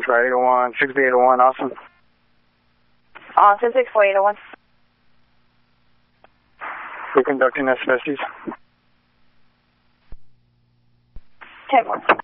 Squad 801, 6801, Austin. Austin 64801. We're conducting SFSTs. 10-1.